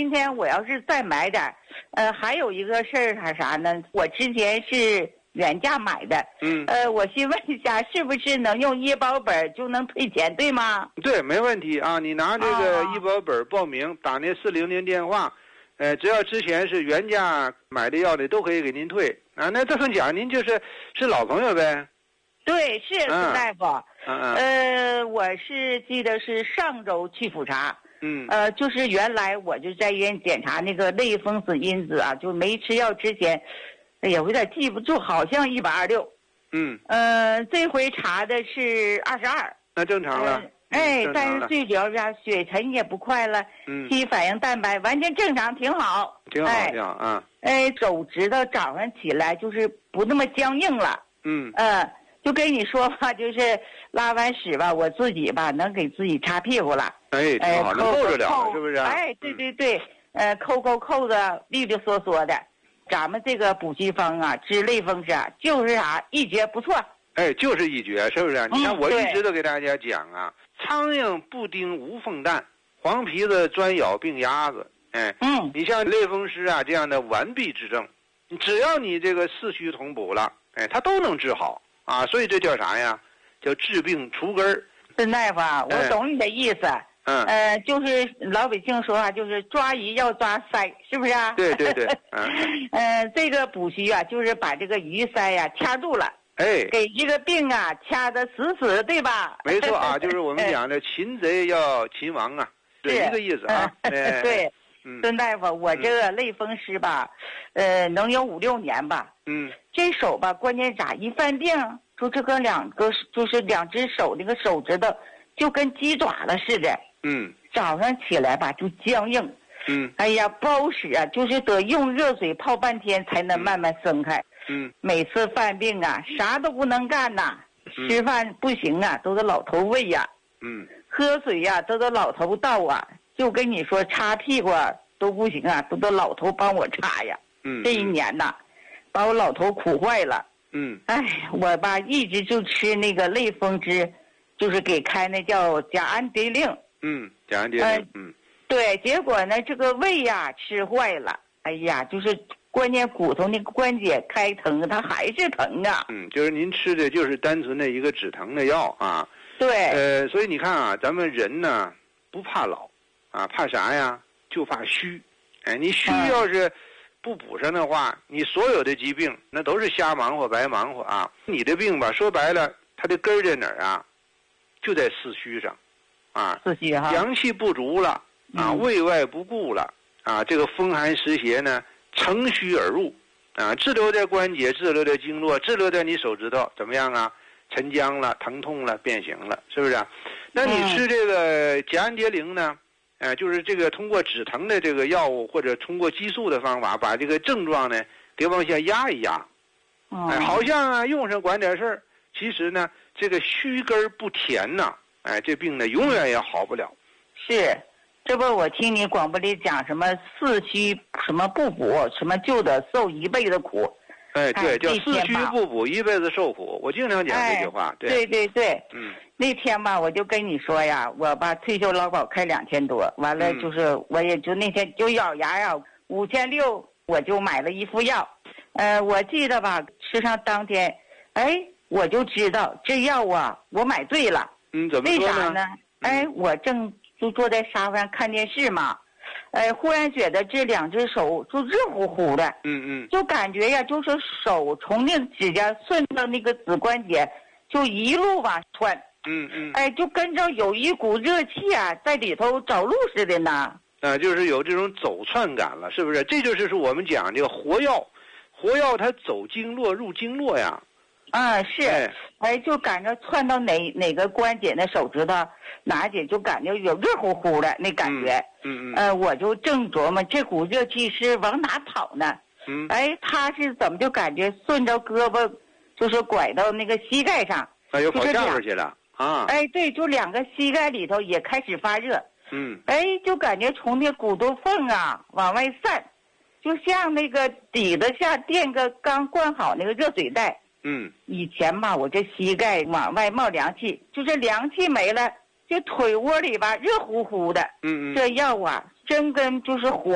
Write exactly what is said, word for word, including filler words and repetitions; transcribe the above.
今天我要是再买点，呃，还有一个事儿还啥呢？我之前是原价买的， 嗯， 呃，我先问一下，是不是能用医保本就能退钱，对吗？ 对，没问题啊。你拿这个医保本报名，打那四零零电话，呃，只要之前是原价买的药的，都可以给您退啊。那这么讲，您就是是老朋友呗？ 对，是孙大夫。 嗯嗯。 呃，我是记得是上周去复查。 嗯。 呃，就是原来我就在医院检查那个类风湿因子啊，就没吃药之前，哎呀，我有点记不住，好像一百二六。 嗯。 呃，这回查的是二十二。 那正常了。 呃哎， 嗯、 但是最主要是啥，血沉也不快了， 嗯， 肌反应蛋白完全正常，挺好， 挺好， 哎、 挺好啊。 哎，手指头早上起来就是不那么僵硬了。 嗯。 呃，就跟你说吧，就是拉完屎吧，我自己吧能给自己擦屁股了。 哎，挺好，能够着了， 扣是不是？ 哎，对对对，嗯、呃，扣扣扣的，利利索索的。咱们这个补习方啊，治类风湿啊，就是啥一绝不错。 哎，就是一绝，是不是？你看，我一直都给大家讲啊。苍蝇不叮无缝蛋，黄皮子专咬病鸭子。哎， 嗯， 你像类风湿啊这样的完璧之症，只要你这个四虚同补了，哎，它都能治好啊。所以这叫啥呀？叫治病除根儿。 孙大夫啊，我懂你的意思。 嗯。 呃，就是老百姓说话，就是抓鱼要抓鳃，是不是啊？ 对对对。嗯。 呃，这个补虚啊，就是把这个鱼鳃呀、啊、掐住了。 哎， 给这个病啊掐得死死，对吧？ 没错啊，就是我们讲的擒贼要擒王啊，是一个意思啊。 哎、对，嗯、孙大夫，我这个类风湿吧，嗯、呃，能有五六年吧。 嗯。 这手吧，关键咋一犯病，就这个两个就是两只手那个手指头就跟鸡爪子似的。 嗯。 早上起来吧就僵硬。 嗯。 哎呀，不好使啊，就是得用热水泡半天才能慢慢松开。 嗯， 每次犯病啊，啥都不能干呐， 嗯、 吃饭不行啊，都是老头喂呀。 嗯， 喝水呀、啊，都是老头倒啊。就跟你说，擦屁股、啊、都不行啊，都得老头帮我擦呀。 嗯， 这一年呐，把我老头苦坏了。 嗯， 哎，我吧一直就吃那个类风湿，就是给开那叫甲氨蝶令。 嗯，甲氨蝶令。呃、嗯， 对，结果呢，这个胃呀吃坏了。哎呀，就是。关键骨头那个关节开疼，它还是疼啊。 嗯，就是您吃的就是单纯的一个止疼的药啊。 对。 呃，所以你看啊，咱们人呢不怕老，啊，怕啥呀？就怕虚。哎，你虚要是不补上的话，嗯、你所有的疾病那都是瞎忙活白忙活啊。你的病吧，说白了，它的根儿在哪儿啊？就在四虚上，啊， 四虚哈。 阳气不足了啊， 嗯、 胃外不顾了啊，这个风寒湿邪呢。乘虚而入，啊，滞留在关节，滞留在经络，滞留在你手指头，怎么样啊？沉僵了，疼痛了，变形了，是不是、啊？那你吃这个甲氨蝶灵呢？呃，就是这个通过止疼的这个药物，或者通过激素的方法，把这个症状呢给往下压一压。 哦、 哎，好像啊用上管点事儿，其实呢这个虚根不填呐，哎，这病呢永远也好不了。 是。这不，我听你广播里讲什么四虚什么不补，什么就得受一辈子苦。 哎，对，叫四虚不补，一辈子受苦。我经常讲这句话。 哎、对对对对。 嗯。 那天吧，我就跟你说呀，我把退休劳保开两千多，完了就是、嗯、我也就那天就咬牙呀，五千六我就买了一副药。呃，我记得吧，吃上当天，哎，我就知道这药啊，我买对了。 嗯，怎么说呢？ 为啥呢？哎，我正。就坐在沙发上看电视嘛，呃，忽然觉得这两只手就热乎乎的， 嗯嗯， 就感觉呀，就是手从那个指甲顺到那个指关节，就一路往窜， 嗯嗯， 哎，就跟着有一股热气啊，在里头找路似的呢。 啊，就是有这种走窜感了，是不是？这就是我们讲这个活药，活药它走经络入经络呀。 啊，是， 哎， 哎，就感觉窜到哪哪个关节那手指头哪节，就感觉有热乎乎的那感觉。 嗯嗯。 呃，我就正琢磨这股热气是往哪跑呢？ 嗯。 哎，他是怎么就感觉顺着胳膊，就是拐到那个膝盖上。 哎，又跑下边去了啊！ 哎，对，就两个膝盖里头也开始发热。 嗯。 哎，就感觉从那骨头缝啊往外散，就像那个底子下垫个刚灌好那个热水袋。 嗯， 以前吧，我这膝盖往外冒凉气，就这凉气没了，这腿窝里吧热乎乎的。 嗯嗯， 这药啊，真跟就是活